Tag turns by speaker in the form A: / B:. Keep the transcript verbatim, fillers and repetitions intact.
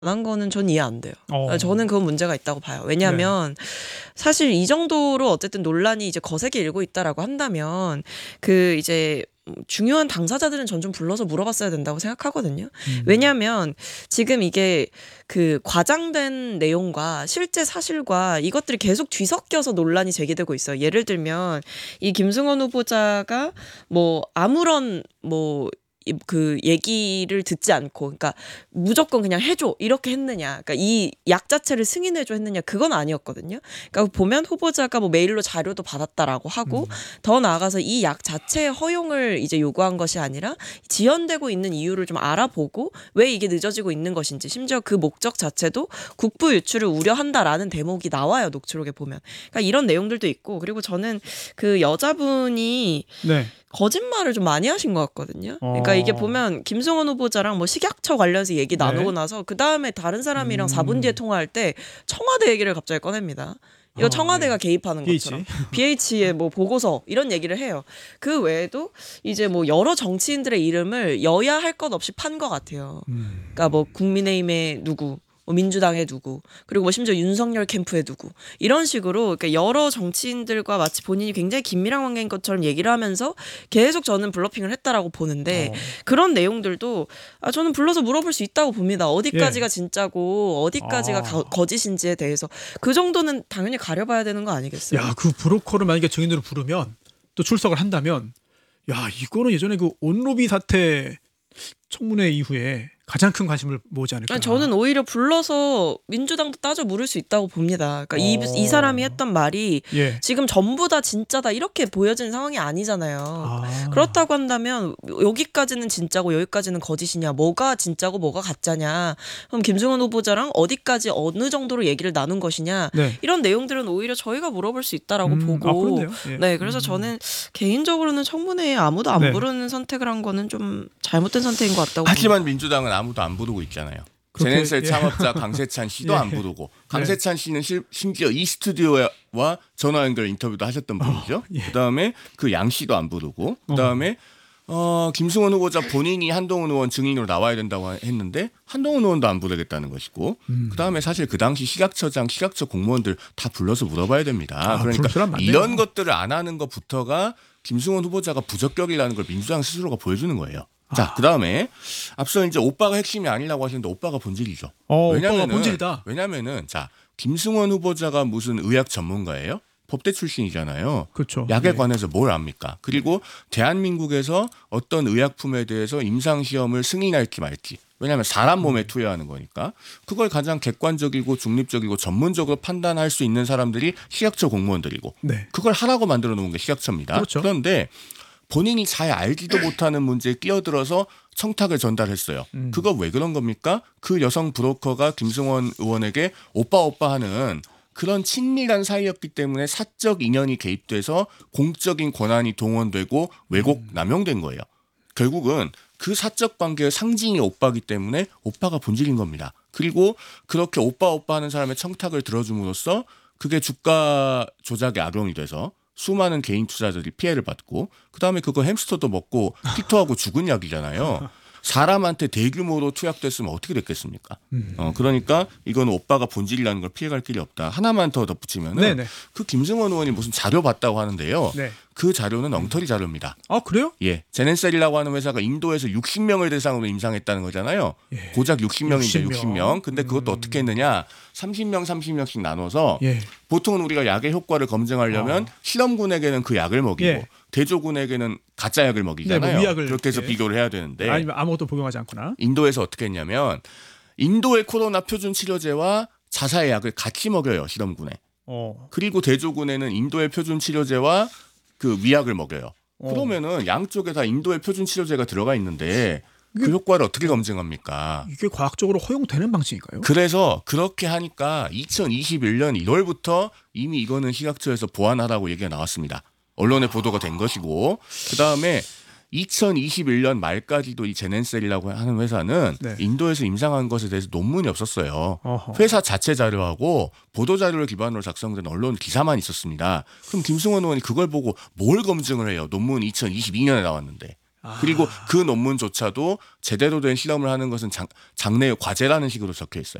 A: 한 거는 전 이해 안 돼요.
B: 어.
A: 저는 그건 문제가 있다고 봐요. 왜냐하면 네. 사실 이 정도로 어쨌든 논란이 이제 거세게 일고 있다라고 한다면 그 이제 중요한 당사자들은 전 좀 불러서 물어봤어야 된다고 생각하거든요. 음. 왜냐하면 지금 이게 그 과장된 내용과 실제 사실과 이것들이 계속 뒤섞여서 논란이 제기되고 있어요. 예를 들면 이 김승원 후보자가 뭐 아무런 뭐 그 얘기를 듣지 않고, 그러니까 무조건 그냥 해줘 이렇게 했느냐, 그러니까 이 약 자체를 승인해줘 했느냐, 그건 아니었거든요. 그러니까 보면 후보자가 뭐 메일로 자료도 받았다라고 하고 음. 더 나아가서 이 약 자체의 허용을 이제 요구한 것이 아니라 지연되고 있는 이유를 좀 알아보고 왜 이게 늦어지고 있는 것인지, 심지어 그 목적 자체도 국부 유출을 우려한다라는 대목이 나와요, 녹취록에 보면. 그러니까 이런 내용들도 있고, 그리고 저는 그 여자분이 네. 거짓말을 좀 많이 하신 것 같거든요. 그러니까 이게 보면 김승원 후보자랑 뭐 식약처 관련해서 얘기 나누고 네. 나서 그 다음에 다른 사람이랑 음. 사 분 뒤에 통화할 때 청와대 얘기를 갑자기 꺼냅니다. 이거 청와대가 어, 네. 개입하는 비에이치. 것처럼 비에이치의 뭐 보고서 이런 얘기를 해요. 그 외에도 이제 뭐 여러 정치인들의 이름을 여야 할 것 없이 판 것 같아요. 음. 그러니까 뭐 국민의힘의 누구, 민주당의 누구, 그리고 뭐 심지어 윤석열 캠프의 누구, 이런 식으로 그러니까 여러 정치인들과 마치 본인이 굉장히 긴밀한 관계인 것처럼 얘기를 하면서 계속 저는 블러핑을 했다라고 보는데 어. 그런 내용들도 아, 저는 불러서 물어볼 수 있다고 봅니다. 어디까지가 예. 진짜고 어디까지가 아. 가, 거짓인지에 대해서 그 정도는 당연히 가려봐야 되는 거 아니겠어요?
B: 야, 그 브로커를 만약에 증인으로 부르면 또 출석을 한다면, 야, 이거는 예전에 그 온로비 사태 청문회 이후에 가장 큰 관심을 모으지 않을까.
A: 저는 오히려 불러서 민주당도 따져 물을 수 있다고 봅니다. 그러니까 이, 이 사람이 했던 말이 예. 지금 전부 다 진짜다 이렇게 보여지는 상황이 아니잖아요. 아. 그렇다고 한다면 여기까지는 진짜고 여기까지는 거짓이냐, 뭐가 진짜고 뭐가 가짜냐, 그럼 김승원 후보자랑 어디까지 어느 정도로 얘기를 나눈 것이냐, 네. 이런 내용들은 오히려 저희가 물어볼 수 있다라고 음, 보고
B: 아, 예.
A: 네, 그래서 음. 저는 개인적으로는 청문회에 아무도 안 네. 부르는 선택을 한 거는 좀 잘못된 선택인 것 같다고
C: 하지만
A: 봅니다.
C: 민주당은 아무도 안 부르고 있잖아요. 제넨셀 예. 창업자 강세찬 씨도 예. 안 부르고, 강세찬 씨는 실, 심지어 이 스튜디오와 전화 연결 인터뷰도 하셨던 분이죠. 어, 예. 그다음에 그 양 씨도 안 부르고, 그다음에 어, 김승원 후보자 본인이 한동훈 의원 증인으로 나와야 된다고 했는데 한동훈 의원도 안 부르겠다는 것이고, 음. 그다음에 사실 그 당시 식약처장, 식약처 공무원들 다 불러서 물어봐야 됩니다.
B: 아,
C: 그러니까 이런 것들을 안 하는 것부터가 김승원 후보자가 부적격이라는 걸 민주당 스스로가 보여주는 거예요. 자, 그 다음에 앞서 이제 오빠가 핵심이 아니라고 하시는데 오빠가 본질이죠.
B: 어, 왜냐면은, 오빠가 본질이다.
C: 왜냐면은 자, 김승원 후보자가 무슨 의학 전문가예요? 법대 출신이잖아요.
B: 그렇죠.
C: 약에
B: 네.
C: 관해서 뭘 압니까? 그리고 대한민국에서 어떤 의약품에 대해서 임상시험을 승인할지 말지. 왜냐하면 사람 몸에 투여하는 거니까 그걸 가장 객관적이고 중립적이고 전문적으로 판단할 수 있는 사람들이 식약처 공무원들이고 네. 그걸 하라고 만들어 놓은 게 식약처입니다.
B: 그렇죠.
C: 그런데 본인이 잘 알지도 못하는 문제에 끼어들어서 청탁을 전달했어요. 음. 그거 왜 그런 겁니까? 그 여성 브로커가 김승원 의원에게 오빠 오빠 하는 그런 친밀한 사이였기 때문에 사적 인연이 개입돼서 공적인 권한이 동원되고 왜곡 남용된 거예요. 결국은 그 사적 관계의 상징이 오빠기 때문에 오빠가 본질인 겁니다. 그리고 그렇게 오빠 오빠 하는 사람의 청탁을 들어줌으로써 그게 주가 조작에 악용이 돼서 수많은 개인 투자자들이 피해를 받고, 그다음에 그거 햄스터도 먹고 피토하고 죽은 약이잖아요. 사람한테 대규모로 투약됐으면 어떻게 됐겠습니까? 음. 어, 그러니까 이건 오빠가 본질이라는 걸 피해갈 길이 없다. 하나만 더 덧붙이면은 네네. 그 김승원 의원이 무슨 자료 봤다고 하는데요. 네. 그 자료는 엉터리 자료입니다.
B: 아, 그래요?
C: 예, 제넨셀이라고 하는 회사가 인도에서 육십 명을 대상으로 임상했다는 거잖아요. 예. 고작 육십 명인데 육십 명. 근데 그것도 음. 어떻게 했느냐? 삼십 명 삼십 명씩 나눠서 예. 보통은 우리가 약의 효과를 검증하려면 아. 실험군에게는 그 약을 먹이고 예. 대조군에게는 가짜 약을 먹이잖아요.
B: 네, 뭐
C: 그렇게 해서
B: 예.
C: 비교를 해야 되는데
B: 아니면 아무것도 복용하지 않거나.
C: 인도에서 어떻게 했냐면 인도의 코로나 표준 치료제와 자사의 약을 같이 먹여요, 실험군에. 어. 그리고 대조군에는 인도의 표준 치료제와 그 위약을 먹여요. 어. 그러면은 양쪽에 다 인도의 표준 치료제가 들어가 있는데 그 효과를 어떻게 검증합니까?
B: 이게 과학적으로 허용되는 방식인가요?
C: 그래서 그렇게 하니까 이천이십일 년 일월부터 이미 이거는 식약처에서 보완하라고 얘기가 나왔습니다. 언론에 보도가 된 것이고, 그다음에 이천이십일 년 말까지도 이 제넨셀이라고 하는 회사는 네. 인도에서 임상한 것에 대해서 논문이 없었어요. 어허. 회사 자체 자료하고 보도 자료를 기반으로 작성된 언론 기사만 있었습니다. 그럼 김승원 의원이 그걸 보고 뭘 검증을 해요? 논문 이천이십이 년에 나왔는데.
B: 아.
C: 그리고 그 논문조차도 제대로 된 실험을 하는 것은 장, 장래의 과제라는 식으로 적혀 있어요.